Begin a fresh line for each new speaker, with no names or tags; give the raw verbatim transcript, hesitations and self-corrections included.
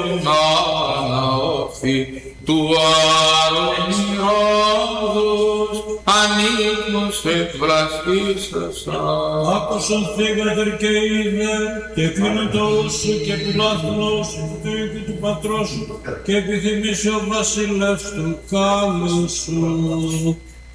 αναόφη του Αρωνηρόδους, ανήκμος εκβλαστήσασα.
Άκουσον θύγατερ και είδε, και κλείνω το ούσου και του λάθνου σου, του οίκου του πατρός σου, και επιθυμήσει ο βασιλεύς του κάλου σου.